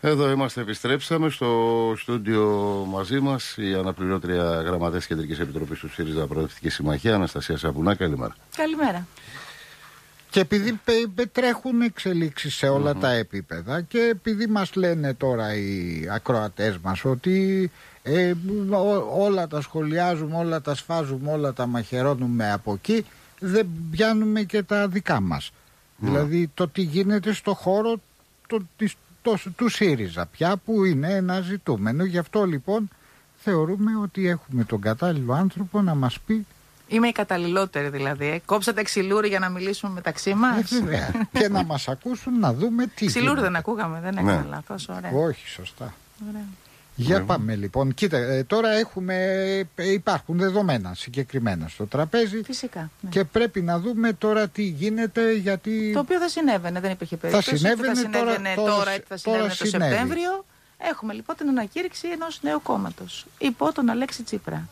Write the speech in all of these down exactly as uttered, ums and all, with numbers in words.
Εδώ είμαστε, επιστρέψαμε στο στούντιο μαζί μας η αναπληρώτρια γραμματέας Κεντρικής Επιτροπής του ΣΥΡΙΖΑ Προοδευτική Συμμαχία, Αναστασία Σαπουνά. Καλημέρα. Καλημέρα. Και επειδή τρέχουν εξελίξεις σε όλα mm-hmm. τα επίπεδα και επειδή μας λένε τώρα οι ακροατές μας ότι ε, ό, όλα τα σχολιάζουμε, όλα τα σφάζουμε, όλα τα μαχαιρώνουμε από εκεί, δεν πιάνουμε και τα δικά μας. Mm. Δηλαδή το τι γίνεται στο χώρο το, της, το, του ΣΥΡΙΖΑ πια, που είναι ένα ζητούμενο. Γι' αυτό λοιπόν θεωρούμε ότι έχουμε τον κατάλληλο άνθρωπο να μας πει. Είμαι η καταλληλότερη δηλαδή. Ε. Κόψατε ξυλούρι για να μιλήσουμε μεταξύ μας. Ε, και να μας ακούσουν, να δούμε τι. Ξυλούρι δεν ακούγαμε, δεν έκανα ναι. λάθος. Ωραία. Όχι, σωστά. Ωραία. Για ναι. πάμε λοιπόν. Κοίτα, ε, τώρα έχουμε, ε, υπάρχουν δεδομένα συγκεκριμένα στο τραπέζι. Φυσικά. Ναι. Και πρέπει να δούμε τώρα τι γίνεται, γιατί. Το οποίο θα συνέβαινε, δεν υπήρχε περίπτωση. Θα συνέβαινε, θα συνέβαινε τώρα, τώρα, τώρα, θα συνέβαινε το συνέβη. Σεπτέμβριο. Έχουμε λοιπόν την ανακήρυξη ενός νέου κόμματος υπό τον Αλέξη Τσίπρα.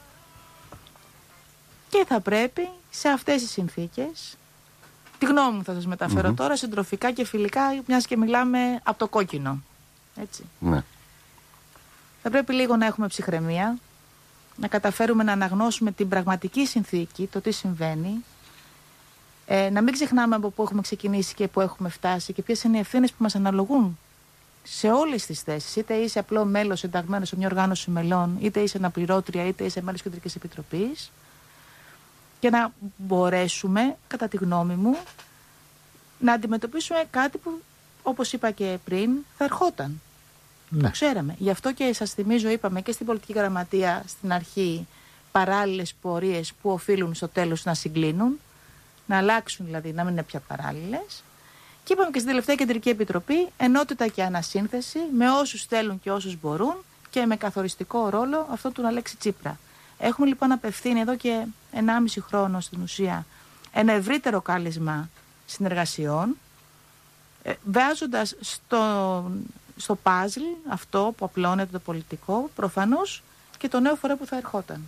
Και θα πρέπει σε αυτές τις συνθήκες, τη γνώμη μου θα σας μεταφέρω mm-hmm. τώρα, συντροφικά και φιλικά, μιας και μιλάμε από το κόκκινο. Έτσι. Ναι. Θα πρέπει λίγο να έχουμε ψυχραιμία, να καταφέρουμε να αναγνώσουμε την πραγματική συνθήκη, το τι συμβαίνει, ε, να μην ξεχνάμε από πού έχουμε ξεκινήσει και πού έχουμε φτάσει και ποιες είναι οι ευθύνες που μας αναλογούν σε όλες τις θέσεις. Είτε είσαι απλό μέλος ενταγμένο σε μια οργάνωση μελών, είτε είσαι αναπληρώτρια, είτε είσαι μέλος Κεντρικής Επιτροπής. Και να μπορέσουμε, κατά τη γνώμη μου, να αντιμετωπίσουμε κάτι που, όπως είπα και πριν, θα ερχόταν. Ναι. Το ξέραμε. Γι' αυτό και σας θυμίζω, είπαμε και στην πολιτική γραμματεία στην αρχή, παράλληλες πορείες που οφείλουν στο τέλος να συγκλίνουν, να αλλάξουν δηλαδή, να μην είναι πια παράλληλες. Και είπαμε και στην τελευταία Κεντρική Επιτροπή, ενότητα και ανασύνθεση με όσους θέλουν και όσους μπορούν και με καθοριστικό ρόλο αυτό του Αλέξη Τσίπρα. Έχουμε λοιπόν απευθύνει εδώ και ενάμιση χρόνο στην ουσία ένα ευρύτερο κάλεσμα συνεργασιών, ε, βάζοντας στο, στο πάζλ αυτό που απλώνεται το πολιτικό, προφανώς και το νέο φορέα που θα ερχόταν.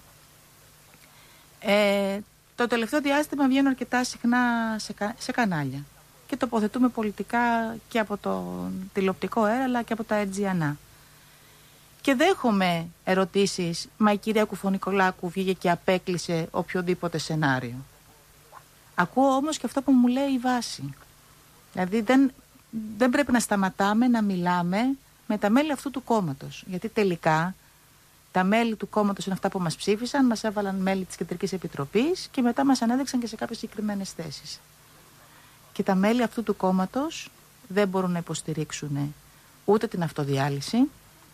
Ε, το τελευταίο διάστημα βγαίνω αρκετά συχνά σε, σε κανάλια και τοποθετούμε πολιτικά και από το τηλεοπτικό αέρα αλλά και από τα Ερτζιανά. Και δέχομαι ερωτήσεις, μα η κυρία Κουφονικολάκου βγήκε και απέκλεισε οποιοδήποτε σενάριο. Ακούω όμως και αυτό που μου λέει η βάση. Δηλαδή δεν, δεν πρέπει να σταματάμε να μιλάμε με τα μέλη αυτού του κόμματος. Γιατί τελικά τα μέλη του κόμματος είναι αυτά που μας ψήφισαν, μας έβαλαν μέλη της Κεντρικής Επιτροπής και μετά μας ανέδειξαν και σε κάποιες συγκεκριμένες θέσεις. Και τα μέλη αυτού του κόμματος δεν μπορούν να υποστηρίξουν ούτε την αυτοδιάλυση,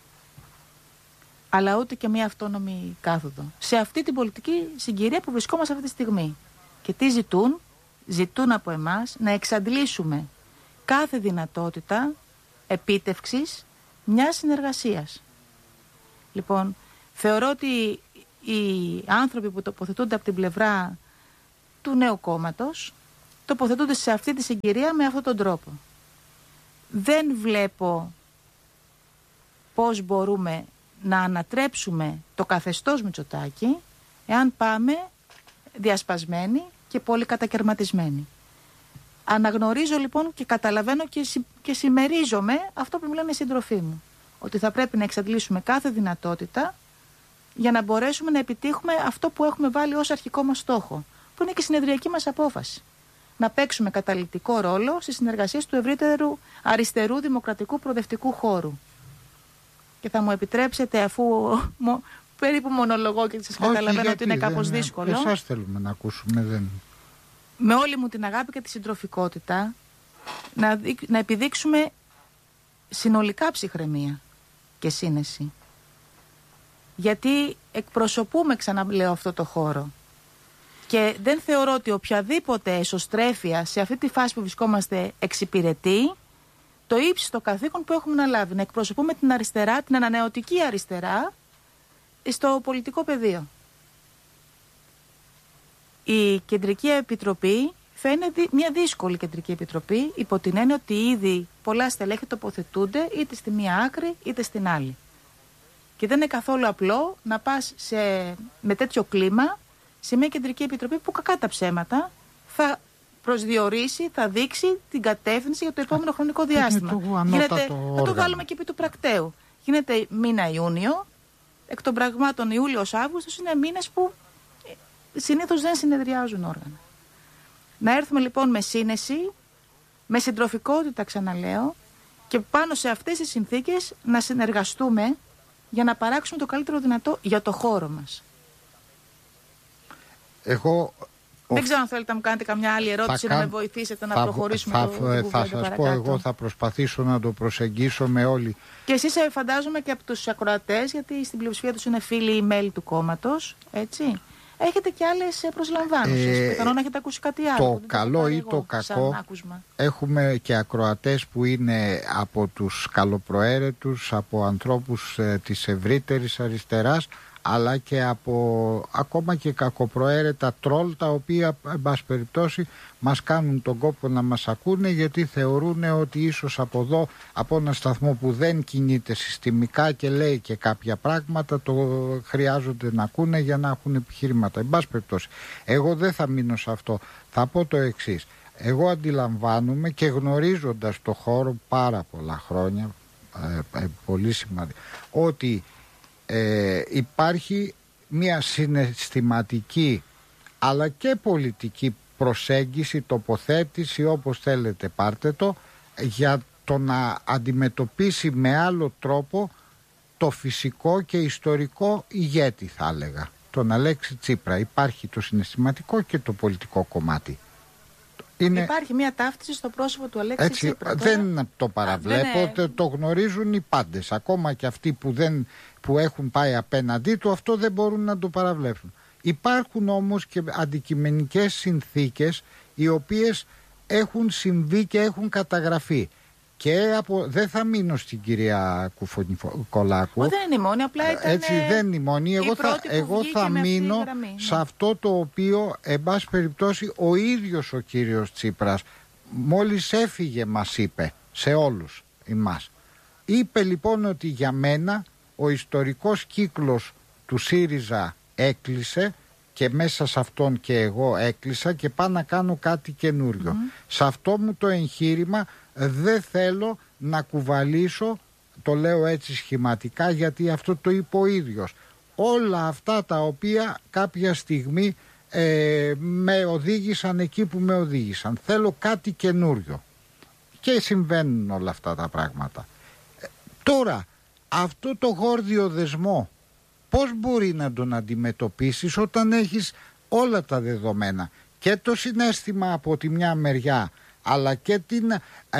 αλλά ούτε και μια αυτόνομη κάθοδο. Σε αυτή την πολιτική συγκυρία που βρισκόμαστε αυτή τη στιγμή. Και τι ζητούν? Ζητούν από εμάς να εξαντλήσουμε κάθε δυνατότητα επίτευξης μιας συνεργασίας. Λοιπόν, θεωρώ ότι οι άνθρωποι που τοποθετούνται από την πλευρά του νέου κόμματος τοποθετούνται σε αυτή τη συγκυρία με αυτόν τον τρόπο. Δεν βλέπω πώς μπορούμε να ανατρέψουμε το καθεστώς Μητσοτάκη εάν πάμε διασπασμένοι και πολύ κατακερματισμένοι. Αναγνωρίζω λοιπόν και καταλαβαίνω και, συ, και συμμερίζομαι αυτό που μου λένε οι σύντροφοί μου, ότι θα πρέπει να εξαντλήσουμε κάθε δυνατότητα για να μπορέσουμε να επιτύχουμε αυτό που έχουμε βάλει ως αρχικό μας στόχο, που είναι και η συνεδριακή μας απόφαση. Να παίξουμε καταλυτικό ρόλο στις συνεργασίες του ευρύτερου αριστερού δημοκρατικού προοδευτικού χώρου. Και θα μου επιτρέψετε, αφού μο, περίπου μονολογώ και σας καταλαβαίνω γιατί, ότι είναι κάπως δεν, δύσκολο. Εσάς θέλουμε να ακούσουμε, δεν. Με όλη μου την αγάπη και τη συντροφικότητα, να, να επιδείξουμε συνολικά ψυχραιμία και σύνεση. Γιατί εκπροσωπούμε, ξαναλέω, αυτό το χώρο. Και δεν θεωρώ ότι οποιαδήποτε εσωστρέφεια σε αυτή τη φάση που βρισκόμαστε εξυπηρετεί το ύψιστο καθήκον που έχουμε να λάβει. Να εκπροσωπούμε την αριστερά, την ανανεωτική αριστερά, στο πολιτικό πεδίο. Η Κεντρική Επιτροπή θα είναι μια δύσκολη Κεντρική Επιτροπή, υπό την έννοια ότι ήδη πολλά στελέχη τοποθετούνται είτε στη μία άκρη είτε στην άλλη. Και δεν είναι καθόλου απλό να πας σε, με τέτοιο κλίμα σε μια Κεντρική Επιτροπή που κακά τα ψέματα θα προσδιορίσει, θα δείξει την κατεύθυνση για το επόμενο χρονικό διάστημα. Το Γίνεται, να το βάλουμε και επί του πρακτέου. Γίνεται μήνα Ιούνιο, εκ των πραγμάτων Ιούλιος-Αύγουστος είναι μήνες που συνήθως δεν συνεδριάζουν όργανα. Να έρθουμε λοιπόν με σύνεση, με συντροφικότητα ξαναλέω, και πάνω σε αυτές τις συνθήκες να συνεργαστούμε για να παράξουμε το καλύτερο δυνατό για το χώρο μας. Εγώ... Δεν ξέρω αν θέλετε να μου κάνετε καμιά άλλη ερώτηση θα να κάν... με βοηθήσετε να θα... προχωρήσουμε θα... το, το Θα, θα σας παρακάτω. πω, εγώ θα προσπαθήσω να το προσεγγίσω με όλοι. Και εσείς φαντάζομαι και από τους ακροατές, γιατί στην πλειοψηφία τους είναι φίλοι ή μέλη του κόμματος, έτσι. Έχετε και άλλες προσλαμβάνουσες. Ε, Πιθανόν να έχετε ακούσει κάτι άλλο. Το καλό ή το κακό, έχουμε και ακροατές που είναι από τους καλοπροαίρετους, από ανθρώπους ε, της ευρύτερης αριστεράς, αλλά και από ακόμα και κακοπροαίρετα τρόλ, τα οποία εν πάση περιπτώσει μας κάνουν τον κόπο να μας ακούνε, γιατί θεωρούν ότι ίσως από εδώ, από ένα σταθμό που δεν κινείται συστημικά και λέει και κάποια πράγματα, το χρειάζονται να ακούνε για να έχουν επιχειρήματα. Εν πάση περιπτώσει, εγώ δεν θα μείνω σε αυτό. Θα πω το εξής. Εγώ αντιλαμβάνομαι, και γνωρίζοντας το χώρο πάρα πολλά χρόνια, ε, ε, πολύ σημαντικό, ότι Ε, υπάρχει μια συναισθηματική αλλά και πολιτική προσέγγιση, τοποθέτηση, όπως θέλετε πάρτε το, για το να αντιμετωπίσει με άλλο τρόπο το φυσικό και ιστορικό ηγέτη, θα έλεγα, τον Αλέξη Τσίπρα. Υπάρχει το συναισθηματικό και το πολιτικό κομμάτι. Είναι... Υπάρχει μια ταύτιση στο πρόσωπο του Αλέξη Έτσι, Τσίπρα. Δεν τώρα... το παραβλέπω, Α, δεν... το γνωρίζουν οι πάντες. Ακόμα και αυτοί που, δεν, που έχουν πάει απέναντί του, αυτό δεν μπορούν να το παραβλέψουν. Υπάρχουν όμως και αντικειμενικές συνθήκες οι οποίες έχουν συμβεί και έχουν καταγραφεί. Και από, δεν θα μείνω στην κυρία Κουφονικολάκου. Δεν είναι η μόνη, απλά ήταν. Έτσι δεν είναι η μόνη. Εγώ θα, εγώ θα μείνω σε αυτό το οποίο, εν πάση περιπτώσει, ο ίδιος ο κύριος Τσίπρας μόλις έφυγε μας είπε, σε όλους εμάς. Είπε λοιπόν ότι για μένα ο ιστορικός κύκλος του ΣΥΡΙΖΑ έκλεισε, και μέσα σε αυτόν και εγώ έκλεισα, και πάω να κάνω κάτι καινούριο. Mm. Σε αυτό μου το εγχείρημα δεν θέλω να κουβαλήσω, το λέω έτσι σχηματικά γιατί αυτό το είπε ο ίδιος, όλα αυτά τα οποία κάποια στιγμή ε, με οδήγησαν εκεί που με οδήγησαν. Θέλω κάτι καινούριο. Και συμβαίνουν όλα αυτά τα πράγματα. Ε, τώρα, αυτό το γόρδιο δεσμό πώς μπορεί να τον αντιμετωπίσεις όταν έχεις όλα τα δεδομένα, και το συναίσθημα από τη μια μεριά, αλλά και την,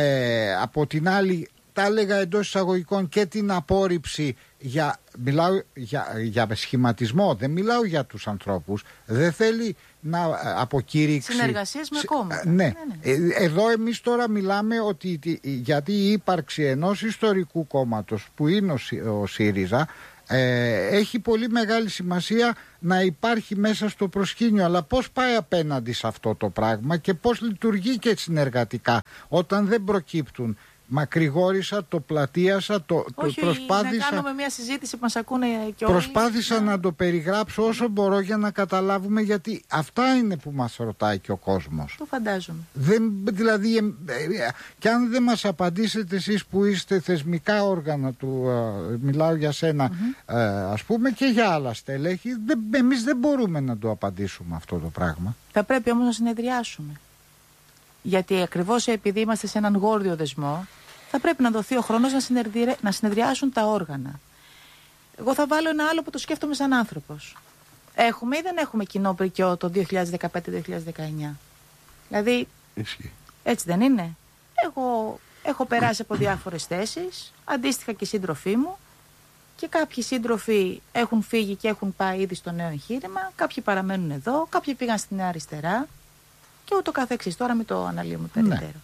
ε, από την άλλη, τα έλεγα εντός εισαγωγικών, και την απόρριψη, για, μιλάω για, για σχηματισμό, δεν μιλάω για τους ανθρώπους, δεν θέλει να αποκήρυξει συνεργασίες με κόμματα. Ναι, ναι, ναι. Εδώ εμείς τώρα μιλάμε ότι, γιατί η ύπαρξη ενός ιστορικού κόμματος που είναι ο ΣΥΡΙΖΑ, Ε, έχει πολύ μεγάλη σημασία να υπάρχει μέσα στο προσκήνιο, αλλά πώς πάει απέναντι σε αυτό το πράγμα και πώς λειτουργεί και συνεργατικά όταν δεν προκύπτουν. Μακρηγόρησα, το πλατείασα, το, Όχι, το προσπάθησα. Να κάνουμε μια συζήτηση που μας ακούνε και όλοι. Προσπάθησα να... να το περιγράψω όσο μπορώ για να καταλάβουμε, γιατί αυτά είναι που μας ρωτάει και ο κόσμος. Το φαντάζομαι. Δεν, δηλαδή, ε, ε, και αν δεν μας απαντήσετε εσείς που είστε θεσμικά όργανα του, ε, μιλάω για σένα, mm-hmm. ε, ας πούμε, και για άλλα στελέχη, δεν, εμείς δεν μπορούμε να το απαντήσουμε αυτό το πράγμα. Θα πρέπει όμως να συνεδριάσουμε. Γιατί ακριβώς επειδή είμαστε σε έναν γόρδιο δεσμό, θα πρέπει να δοθεί ο χρόνος να, συνεδρι... να συνεδριάσουν τα όργανα. Εγώ θα βάλω ένα άλλο που το σκέφτομαι σαν άνθρωπος. Έχουμε ή δεν έχουμε κοινό πρικιό το δύο χιλιάδες δεκαπέντε δύο χιλιάδες δεκαεννιά. Δηλαδή, Ισχύει. Έτσι δεν είναι. Εγώ έχω περάσει από διάφορες θέσεις, αντίστοιχα και οι σύντροφοί μου, και κάποιοι σύντροφοι έχουν φύγει και έχουν πάει ήδη στο νέο εγχείρημα, κάποιοι παραμένουν εδώ, κάποιοι πήγαν στην Νέα Αριστερά και ούτω καθεξής. Τώρα μην το αναλύουμε περαιτέρω. Ναι.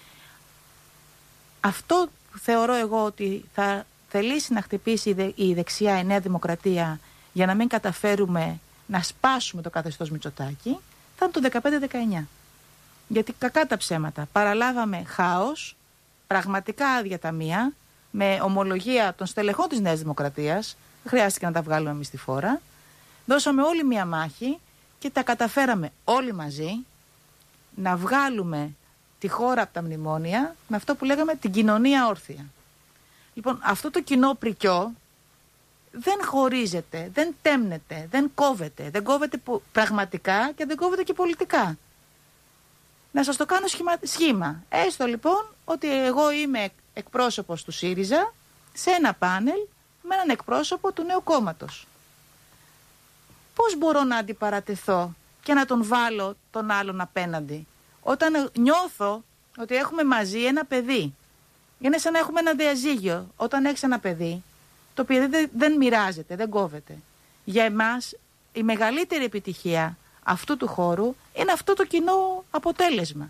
Αυτό θεωρώ εγώ ότι θα θελήσει να χτυπήσει η δεξιά, η Νέα Δημοκρατία, για να μην καταφέρουμε να σπάσουμε το καθεστώς Μητσοτάκη, θα είναι το δεκαπέντε δεκαεννιά. Γιατί κακά τα ψέματα. Παραλάβαμε χάος, πραγματικά άδεια ταμεία, με ομολογία των στελεχών της Νέας Δημοκρατίας, δεν χρειάστηκε να τα βγάλουμε εμείς στη φόρα. Δώσαμε όλη μία μάχη και τα καταφέραμε όλοι μαζί. να βγάλουμε τη χώρα από τα μνημόνια με αυτό που λέγαμε την κοινωνία όρθια. Λοιπόν, αυτό το κοινό πρικιό δεν χωρίζεται, δεν τέμνεται, δεν κόβεται. Δεν κόβεται πραγματικά και δεν κόβεται και πολιτικά. Να σας το κάνω σχήμα. σχήμα. Έστω λοιπόν ότι εγώ είμαι εκπρόσωπος του ΣΥΡΙΖΑ σε ένα πάνελ με έναν εκπρόσωπο του νέου κόμματος. Πώς μπορώ να αντιπαρατεθώ και να τον βάλω τον άλλον απέναντι, όταν νιώθω ότι έχουμε μαζί ένα παιδί? Είναι σαν να έχουμε ένα διαζύγιο. Όταν έχεις ένα παιδί, το παιδί δεν, δεν μοιράζεται, δεν κόβεται. Για εμάς η μεγαλύτερη επιτυχία αυτού του χώρου είναι αυτό το κοινό αποτέλεσμα.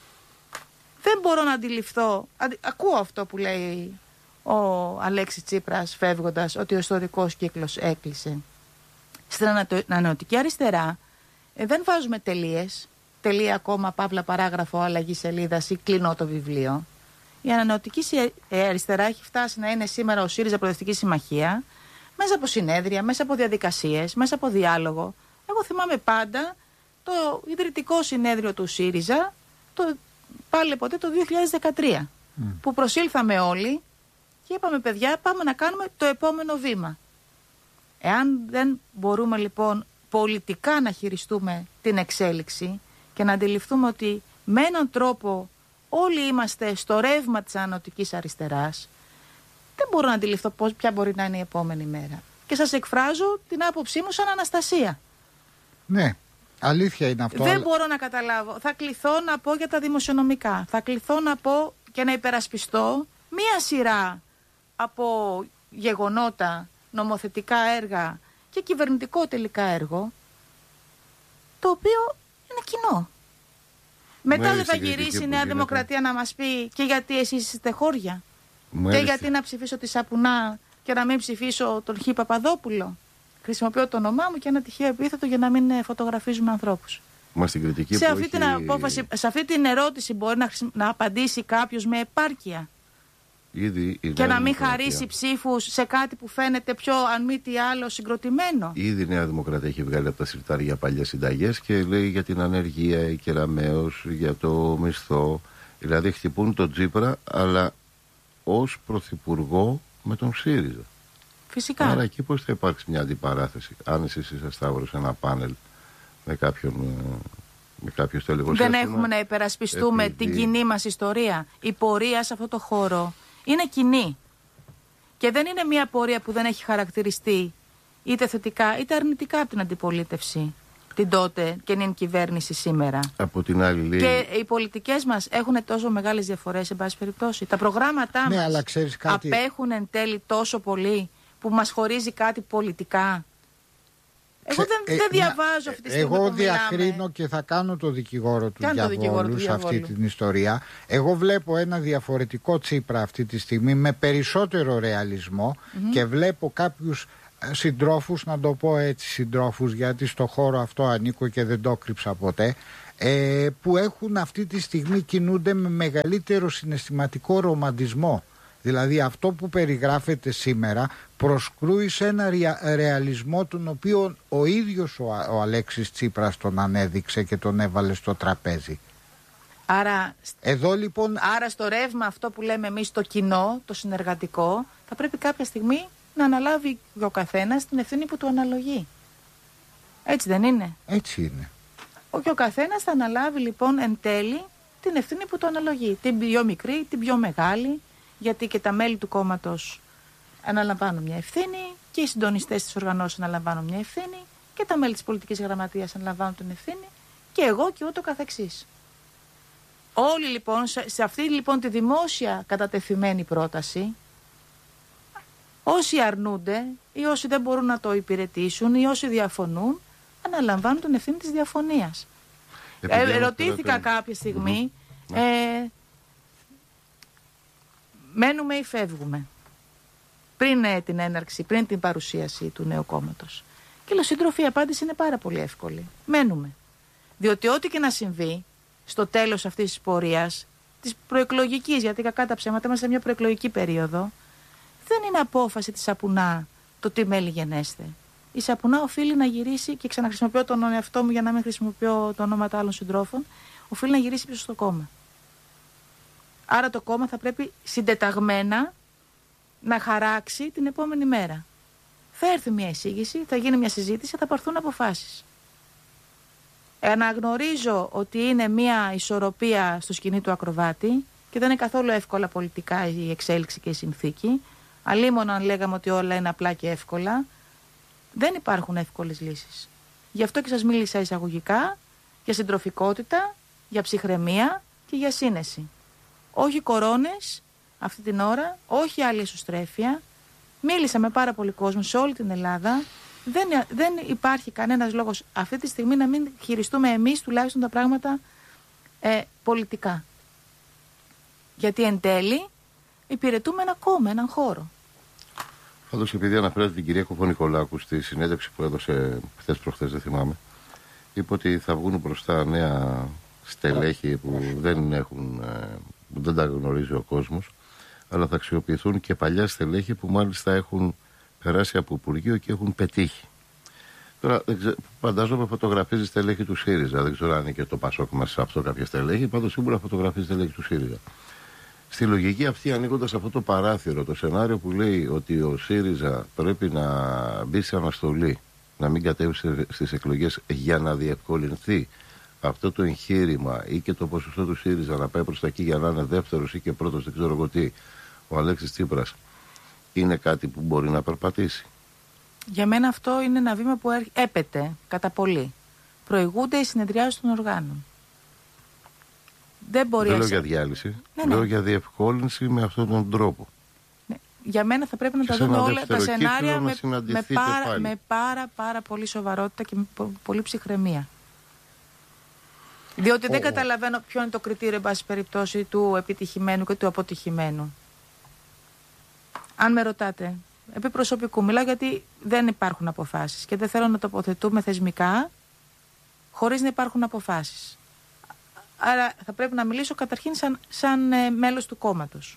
Δεν μπορώ να αντιληφθώ, αντι, ακούω αυτό που λέει ο Αλέξης Τσίπρας φεύγοντας, ότι ο ιστορικός κύκλος έκλεισε. Στην ανανεωτική αριστερά ε, δεν βάζουμε τελείες, τελεία, ακόμα, παύλα, παράγραφο, αλλαγή σελίδας ή κλείνω το βιβλίο. Η ανανεωτική αριστερά έχει φτάσει να είναι σήμερα ο ΣΥΡΙΖΑ Προοδευτική Συμμαχία, μέσα από συνέδρια, μέσα από διαδικασίες, μέσα από διάλογο. Εγώ θυμάμαι πάντα το ιδρυτικό συνέδριο του ΣΥΡΙΖΑ, το, πάλι ποτέ το δύο χιλιάδες δεκατρία, mm. που προσήλθαμε όλοι και είπαμε, παιδιά, πάμε να κάνουμε το επόμενο βήμα. Εάν δεν μπορούμε λοιπόν πολιτικά να χειριστούμε την εξέλιξη και να αντιληφθούμε ότι με έναν τρόπο όλοι είμαστε στο ρεύμα της ανανεωτικής αριστεράς, δεν μπορώ να αντιληφθώ πώς, ποια μπορεί να είναι η επόμενη μέρα. Και σας εκφράζω την άποψή μου σαν Αναστασία. Ναι, αλήθεια είναι αυτό. Δεν αλλά... μπορώ να καταλάβω. Θα κληθώ να πω για τα δημοσιονομικά. Θα κληθώ να πω και να υπερασπιστώ μία σειρά από γεγονότα, νομοθετικά έργα και κυβερνητικό τελικά έργο, το οποίο είναι κοινό. Μετά δεν θα γυρίσει η Νέα Δημοκρατία να μας πει και γιατί εσείς είστε χώρια. Μου και έριστε. Γιατί να ψηφίσω τη Σαπουνά και να μην ψηφίσω τον Χ. Παπαδόπουλο. Χρησιμοποιώ το όνομά μου και ένα τυχαίο επίθετο για να μην φωτογραφίζουμε ανθρώπους. Μα στην κριτική σε, που αυτή έχει... την απόφαση, σε αυτή την ερώτηση μπορεί να, να απαντήσει κάποιος με επάρκεια. Ήδη και να μην χαρίσει ψήφους σε κάτι που φαίνεται πιο αν μη τι άλλο συγκροτημένο. Ήδη η Νέα Δημοκρατία έχει βγάλει από τα συρτάρια παλιές συνταγές και λέει για την ανεργία, η Κεραμέως, για το μισθό. Δηλαδή χτυπούν τον Τσίπρα, αλλά ως πρωθυπουργό με τον ΣΥΡΙΖΑ. Φυσικά. Άρα εκεί πώς θα υπάρξει μια αντιπαράθεση, αν εσείς είσαστε Σταύρο σε ένα πάνελ με κάποιον... με κάποιο δεν έχουμε να υπερασπιστούμε επειδή... την κοινή μας ιστορία. Η πορεία σε αυτό το χώρο είναι κοινή. Και δεν είναι μια πορεία που δεν έχει χαρακτηριστεί είτε θετικά είτε αρνητικά από την αντιπολίτευση την τότε και την κυβέρνηση σήμερα. Από την άλλη λέει... Και οι πολιτικές μας έχουν τόσο μεγάλες διαφορές σε πάση περιπτώσει. Τα προγράμματά ναι, μας αλλά ξέρεις κάτι... απέχουν εν τέλει τόσο πολύ που μας χωρίζει κάτι πολιτικά. Εγώ δεν, ε, δεν διαβάζω αυτή τη στιγμή. Εγώ που διακρίνω μιλάμε. Και θα κάνω το δικηγόρο του διαβόλου, δικηγόρο του σε αυτή την ιστορία. Εγώ βλέπω ένα διαφορετικό Τσίπρα αυτή τη στιγμή με περισσότερο ρεαλισμό mm-hmm. και βλέπω κάποιους συντρόφους, να το πω έτσι συντρόφους, γιατί στο χώρο αυτό ανήκω και δεν το κρύψα ποτέ, ε, που έχουν αυτή τη στιγμή κινούνται με μεγαλύτερο συναισθηματικό ρομαντισμό. Δηλαδή αυτό που περιγράφεται σήμερα προσκρούει σε ένα ρεαλισμό τον οποίο ο ίδιος ο, ο Αλέξης Τσίπρας τον ανέδειξε και τον έβαλε στο τραπέζι. Άρα, Εδώ, λοιπόν... άρα στο ρεύμα αυτό που λέμε εμείς το κοινό, το συνεργατικό, θα πρέπει κάποια στιγμή να αναλάβει ο καθένας την ευθύνη που του αναλογεί. Έτσι δεν είναι? Έτσι είναι. Και ο καθένας θα αναλάβει λοιπόν εν τέλει την ευθύνη που του αναλογεί. Την πιο μικρή, την πιο μεγάλη. Γιατί και τα μέλη του κόμματος αναλαμβάνουν μια ευθύνη και οι συντονιστές της οργανώσεως αναλαμβάνουν μια ευθύνη και τα μέλη της πολιτικής γραμματείας αναλαμβάνουν την ευθύνη και εγώ και ούτω καθεξής. Όλοι λοιπόν, σε αυτή λοιπόν τη δημόσια κατατεθειμένη πρόταση, όσοι αρνούνται ή όσοι δεν μπορούν να το υπηρετήσουν ή όσοι διαφωνούν, αναλαμβάνουν την ευθύνη της διαφωνίας. Ε, ρωτήθηκα κάποια στιγμή... Mm-hmm. Ε, μένουμε ή φεύγουμε πριν ε, την έναρξη, πριν την παρουσίαση του νέου κόμματος. Και λέω, σύντροφοι, η απάντηση είναι πάρα πολύ εύκολη. Μένουμε. Διότι ό,τι και να συμβεί στο τέλος αυτής της πορείας, της προεκλογικής, γιατί κακά τα ψέματα είμαστε σε μια προεκλογική περίοδο, δεν είναι απόφαση της Σαπουνά το τι μέλη γενέστε. Η Σαπουνά οφείλει να γυρίσει, και ξαναχρησιμοποιώ τον εαυτό μου για να μην χρησιμοποιώ το ονόματα άλλων συντρόφων, οφείλει να γυρίσει πίσω στο κόμμα. Άρα το κόμμα θα πρέπει συντεταγμένα να χαράξει την επόμενη μέρα. Θα έρθει μια εισήγηση, θα γίνει μια συζήτηση, θα πάρθουν αποφάσεις. Αναγνωρίζω ότι είναι μια ισορροπία στο σκηνή του ακροβάτη και δεν είναι καθόλου εύκολα πολιτικά η εξέλιξη και η συνθήκη. Αλίμονο αν λέγαμε ότι όλα είναι απλά και εύκολα. Δεν υπάρχουν εύκολες λύσεις. Γι' αυτό και σας μίλησα εισαγωγικά για συντροφικότητα, για ψυχραιμία και για σύνεση. Όχι κορώνες αυτή την ώρα, όχι άλλη εσωστρέφεια. Μίλησα με πάρα πολύ κόσμο σε όλη την Ελλάδα. Δεν, δεν υπάρχει κανένας λόγος αυτή τη στιγμή να μην χειριστούμε εμείς τουλάχιστον τα πράγματα ε, πολιτικά. Γιατί εν τέλει υπηρετούμε ένα κόμμα, έναν χώρο. Πάντως, επειδή αναφέρατε την κυρία Κοπονικολάκου στη συνέντευξη που έδωσε χθες προχθές, δεν θυμάμαι, είπε ότι θα βγουν μπροστά νέα στελέχη που δεν, έχουν, που δεν τα γνωρίζει ο κόσμος, αλλά θα αξιοποιηθούν και παλιά στελέχη που μάλιστα έχουν περάσει από Υπουργείο και έχουν πετύχει. Τώρα, φαντάζομαι φωτογραφίζει στελέχη του ΣΥΡΙΖΑ. Δεν ξέρω αν είναι και το Πασόκ μας σε αυτό κάποια στελέχη. Πάντως, σίγουρα φωτογραφίζει στελέχη του ΣΥΡΙΖΑ. Στη λογική αυτή, ανοίγοντας αυτό το παράθυρο, το σενάριο που λέει ότι ο ΣΥΡΙΖΑ πρέπει να μπει σε αναστολή, να μην κατέβει στις εκλογές για να διευκολυνθεί αυτό το εγχείρημα ή και το ποσοστό του ΣΥΡΙΖΑ να πάει προς τα εκεί για να είναι δεύτερος ή και πρώτος, δεν ξέρω εγώ τι, ο Αλέξης Τσίπρας, είναι κάτι που μπορεί να περπατήσει? Για μένα αυτό είναι ένα βήμα που έπεται κατά πολύ. Προηγούνται οι συνεδριάσεις των οργάνων. Δεν μπορεί. Δεν λέω για διάλυση, ναι, ναι. λέω για διευκόλυνση με αυτόν τον τρόπο. Ναι. Για μένα θα πρέπει να και τα δούμε όλα τα σενάρια με, με, πάρα, με πάρα πάρα πολύ σοβαρότητα και με πολύ ψυχραιμία. Διότι oh. δεν καταλαβαίνω ποιο είναι το κριτήριο, εν πάση περιπτώσει, του επιτυχημένου και του αποτυχημένου. Αν με ρωτάτε, επί προσωπικού μιλάω, γιατί δεν υπάρχουν αποφάσεις και δεν θέλω να τοποθετούμε θεσμικά χωρίς να υπάρχουν αποφάσεις. Άρα θα πρέπει να μιλήσω καταρχήν σαν, σαν ε, μέλος του κόμματος.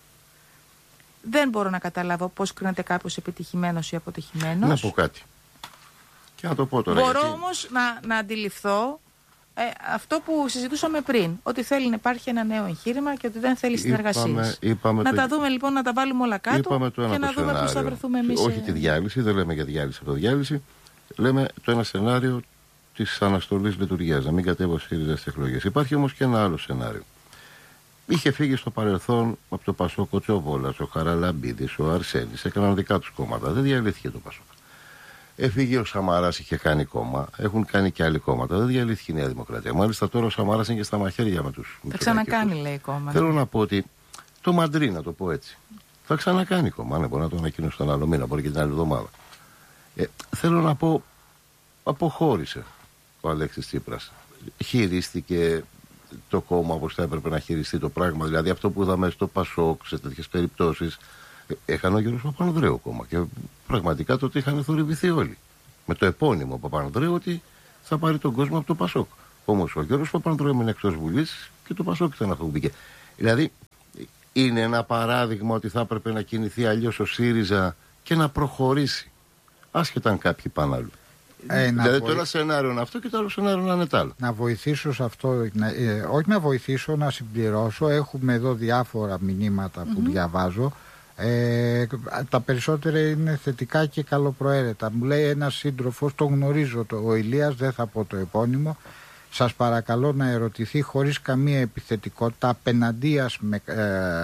Δεν μπορώ να καταλάβω πώς κρίνεται κάποιος επιτυχημένος ή αποτυχημένος. Να πω κάτι. Και να το πω τώρα. Μπορώ γιατί... όμως να, να αντιληφθώ ε, αυτό που συζητούσαμε πριν. Ότι θέλει να υπάρχει ένα νέο εγχείρημα και ότι δεν θέλει συνεργασίες. Να το... τα δούμε λοιπόν, να τα βάλουμε όλα κάτω και να δούμε σενάριο. Πώς θα βρεθούμε εμείς. Όχι τη διάλυση, δεν λέμε για διάλυση από το διάλυση. Λέμε το ένα σενάριο της αναστολής λειτουργίας, να μην κατέβω ΣΥΡΙΖΑ στις εκλογές. Υπάρχει όμως και ένα άλλο σενάριο. Είχε φύγει στο παρελθόν από το Πασόκ ο Τσοβόλας, ο Χαραλαμπίδης, ο Αρσένης, έκαναν δικά τους κόμματα. Δεν διαλύθηκε το Πασόκ. Έφυγε ο Σαμαράς, είχε κάνει κόμμα. Έχουν κάνει και άλλοι κόμματα. Δεν διαλύθηκε η Νέα Δημοκρατία. Μάλιστα τώρα ο Σαμαράς είναι και στα μαχαίρια με τους. Θα ξανακάνει, λέει, κόμμα. Θέλω να πω ότι το Μαντρί, να το πω έτσι, θα ξανακάνει κόμμα. Ναι, μπορεί να το ανακοινώσει τον άλλο μήνα, μπορεί και την άλλη εβδομάδα. Ε, θέλω να πω, αποχώρησε ο Αλέξης Τσίπρας. Χειρίστηκε το κόμμα όπως θα έπρεπε να χειριστεί το πράγμα. Δηλαδή αυτό που είδαμε στο Πασόκ σε τέτοιες περιπτώσεις. Έχανε ο Γιώργος Παπανδρέου κόμμα. Και πραγματικά τότε είχαν θορυβηθεί όλοι. Με το επώνυμο Παπανδρέου ότι θα πάρει τον κόσμο από το Πασόκ. Όμως ο Γιώργος Παπανδρέου έμεινε εκτός Βουλής και το Πασόκ ήταν αυτό που μπήκε. Δηλαδή είναι ένα παράδειγμα ότι θα έπρεπε να κινηθεί αλλιώς ο ΣΥΡΙΖΑ και να προχωρήσει. Άσχετα αν κάποιοι πάνε αλλού. Ε, δηλαδή βοη... το ένα σενάριο είναι αυτό και το άλλο σενάριο να είναι τ' άλλο. Να βοηθήσω σε αυτό, να, ε, όχι να βοηθήσω, να συμπληρώσω. Έχουμε εδώ διάφορα μηνύματα που mm-hmm. διαβάζω. Ε, τα περισσότερα είναι θετικά και καλοπροαίρετα. Μου λέει ένας σύντροφος, το γνωρίζω, το, ο Ηλίας, δεν θα πω το επώνυμο. Σας παρακαλώ να ερωτηθεί χωρίς καμία επιθετικότητα απέναντίας με, ε,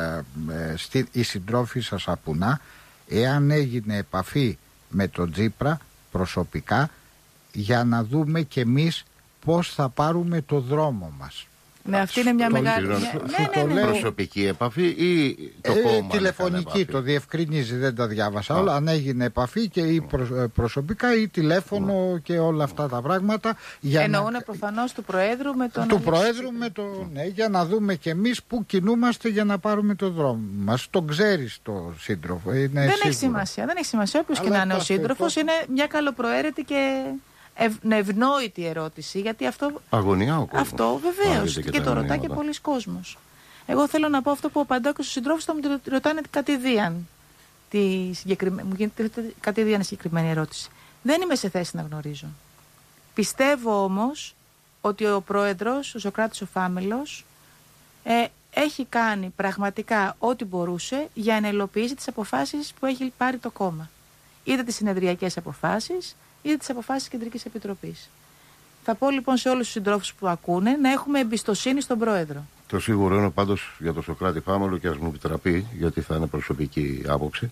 ε, στη, η συντρόφη σας απουνά, εάν έγινε επαφή με τον Τσίπρα προσωπικά, για να δούμε κι εμείς πώς θα πάρουμε το δρόμο μας. Ναι, αυτή είναι μια μεγάλη. Ναι, ναι, ναι, ναι. Προσωπική επαφή ή το ε, κόμμα? Τηλεφωνική, το διευκρινίζει, δεν τα διάβασα όλα. Αν έγινε επαφή και ή προ, προσωπικά ή τηλέφωνο mm. και όλα αυτά τα πράγματα. Εννοούν να... προφανώς του Προέδρου με τον. Του Προέδρου με τον. Ναι, για να δούμε κι εμείς πού κινούμαστε για να πάρουμε το δρόμο μας. Τον ξέρεις το σύντροφο. Είναι δεν σίγουρο. έχει σημασία. Δεν έχει σημασία. Όποιος και να είναι ο σύντροφος, είναι μια καλοπροαίρετη και ευ, ευνόητη ερώτηση, γιατί αυτό. Αγωνιά ο κόσμος. Αυτό βεβαίως. Και, και το ρωτά και πολλοί κόσμος. Εγώ θέλω να πω αυτό που απαντάω και στους συντρόφους, θα μου ρωτάνε κατηδίαν. Τη συγκεκριμέ... Μου γίνεται κατηδίαν συγκεκριμένη ερώτηση. Δεν είμαι σε θέση να γνωρίζω. Πιστεύω όμως ότι ο πρόεδρος, ο Σωκράτης ο Φάμελος, ε, έχει κάνει πραγματικά ό,τι μπορούσε για να υλοποιήσει τις αποφάσεις που έχει πάρει το κόμμα. Είτε τις συνεδριακές αποφάσεις, είτε τις αποφάσεις της Κεντρικής Επιτροπής. Θα πω λοιπόν σε όλους τους συντρόφους που ακούνε να έχουμε εμπιστοσύνη στον πρόεδρο. Το σίγουρο είναι πάντως για τον Σωκράτη Φάμελο, και ας μου επιτραπεί, γιατί θα είναι προσωπική άποψη,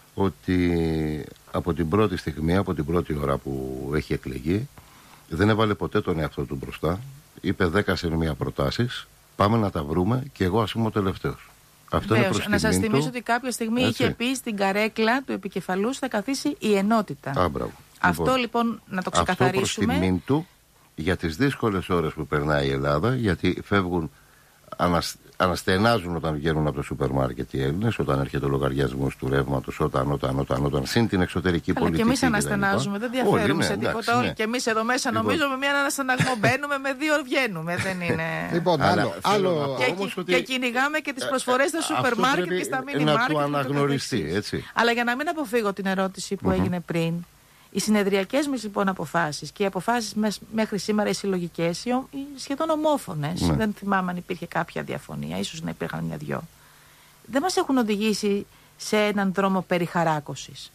ότι από την πρώτη στιγμή, από την πρώτη ώρα που έχει εκλεγεί, δεν έβαλε ποτέ τον εαυτό του μπροστά. Είπε δέκα σε μία προτάσεις, πάμε να τα βρούμε και εγώ ας είμαι ο τελευταίος. Αυτό είναι προς να σας τιμήν θυμίσω του, ότι κάποια στιγμή έτσι. είχε πει στην καρέκλα του επικεφαλούς θα καθίσει η ενότητα. Α, μπράβο. Αυτό λοιπόν, λοιπόν να το ξεκαθαρίσουμε. Αυτό προς τιμήν του για τις δύσκολες ώρες που περνάει η Ελλάδα, γιατί φεύγουν, ανασ... αναστενάζουν όταν βγαίνουν από το σούπερ μάρκετ οι Έλληνες, όταν έρχεται ο λογαριασμός του ρεύματος, όταν, όταν, όταν, όταν, συν την εξωτερική αλλά πολιτική. Και εμείς αναστενάζουμε, δεν διαφέρουμε όλοι, ναι, σε τίποτα. εντάξει, όλοι. ναι. Και εμείς εδώ μέσα λοιπόν, νομίζω με μία αναστεναγμό μπαίνουμε, με δύο βγαίνουμε. Δεν είναι. Λοιπόν, άλλο. άλλο... Και, όμως ότι... και κυνηγάμε και τις προσφορές στα σούπερ μάρκετ και στα μίνι μάρκετ. Να του αναγνωριστεί, έτσι. Αλλά για να μην αποφύγω την ερώτηση που mm-hmm. έγινε πριν. Οι συνεδριακές μας λοιπόν αποφάσεις και οι αποφάσεις μέχρι σήμερα οι συλλογικές, οι σχεδόν ομόφωνες, ναι. δεν θυμάμαι αν υπήρχε κάποια διαφωνία, ίσως να υπήρχαν μια-δυο, δεν μας έχουν οδηγήσει σε έναν δρόμο περιχαράκωσης.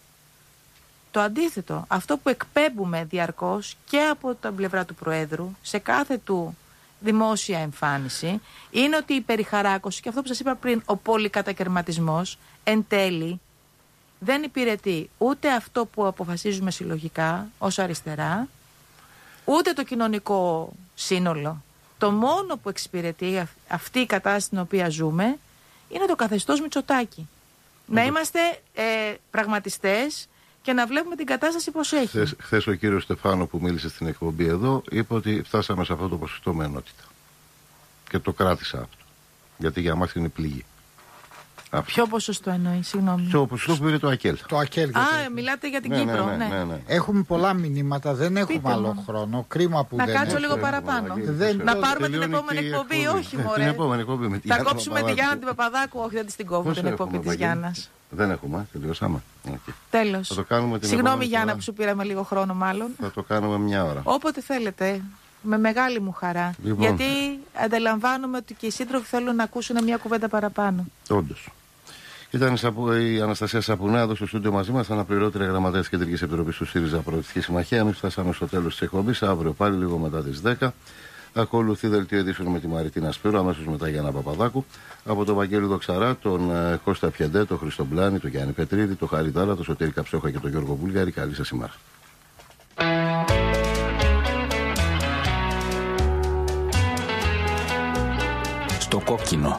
Το αντίθετο, αυτό που εκπέμπουμε διαρκώς και από την πλευρά του Προέδρου σε κάθε του δημόσια εμφάνιση, είναι ότι η περιχαράκωση και αυτό που σας είπα πριν, ο πολυκατακαιρματισμός εν τέλει δεν υπηρετεί ούτε αυτό που αποφασίζουμε συλλογικά ως αριστερά, ούτε το κοινωνικό σύνολο. Το μόνο που εξυπηρετεί αυτή η κατάσταση στην οποία ζούμε είναι το καθεστώς Μητσοτάκη. Mm-hmm. Να είμαστε ε, πραγματιστές και να βλέπουμε την κατάσταση πώς έχει. Χθες, χθες ο κύριος Στεφάνο που μίλησε στην εκπομπή εδώ είπε ότι φτάσαμε σε αυτό το ποσοστό με ενότητα. Και το κράτησα αυτό. Γιατί για μας είναι πληγή. Ποιο ποσοστό εννοεί, συγγνώμη. Ποιο ποσοστό που είναι το ΑΚΕΛ. Το ΑΚΕΛ. Α, το... μιλάτε για την ναι, Κύπρο. Ναι, ναι, ναι. Ναι, ναι. Έχουμε πολλά μηνύματα, δεν έχουμε Πείτε άλλο μου. χρόνο. Κρίμα που να δεν κάτσω έχουμε. λίγο παραπάνω. Δεν... Να πάρουμε την Τελειώνει επόμενη εκπομπή, εκπομπή. όχι Ναι, μωρέ. την επόμενη εκπομπή με τη θα Γιάννα κόψουμε τη Γιάννα την Παπαδάκου, όχι δεν την κόβουμε την εκπομπή της Γιάννας. Δεν έχουμε, τελειώσαμε. Okay. Τέλος. Θα το κάνουμε την Συγγνώμη Γιάννα φορά. που σου πήραμε λίγο χρόνο μάλλον. Θα το κάνουμε μια ώρα. Όποτε θέλετε. Με μεγάλη μου χαρά. Λοιπόν. Γιατί αντιλαμβάνομαι ότι και οι σύντροφοι θέλουν να ακούσουν μια κουβέντα παραπάνω. Όντως. Ήταν η Αναστασία Σαπουνά εδώ στο στούντιο μαζί μας, αναπληρώτρια γραμματέα της Κεντρικής Επιτροπής του ΣΥΡΙΖΑ Προοδευτική Συμμαχία. Εμείς φτάσαμε στο τέλος της εκπομπής. Αύριο πάλι λίγο μετά τις δέκα. Ακολουθεί δελτίο ειδήσεων με τη Μαριτίνα Σπύρο, αμέσως μετά Γιάννα Παπαδάκου. Από τον Βαγγέλη Δοξαρά, τον uh, Κώστα Πιαντέ, τον Χριστό Μπλάνη, τον Γιάννη Πετρίδη, τον Χάρη Δάλα, τον Σωτήρη Καψόχα και τον Γιώργο Βούλγαρη. Καλή σας ημέρα. Στο κόκκινο.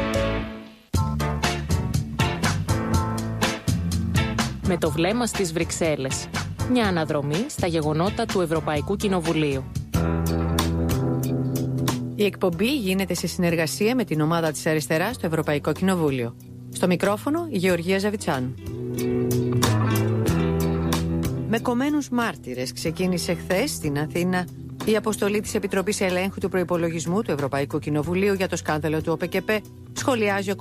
Με το βλέμμα στις Βρυξέλλες. Μια αναδρομή στα γεγονότα του Ευρωπαϊκού Κοινοβουλίου. Η εκπομπή γίνεται σε συνεργασία με την ομάδα της αριστεράς στο Ευρωπαϊκό Κοινοβούλιο. Στο μικρόφωνο η Γεωργία Ζαβιτσάνου. Με κομμένους μάρτυρες ξεκίνησε χθες στην Αθήνα η αποστολή της Επιτροπής Ελέγχου του Προϋπολογισμού του Ευρωπαϊκού Κοινοβουλίου για το σκάνδαλο του ΟΠΕΚΕΠΕ. Σχολιάζει ο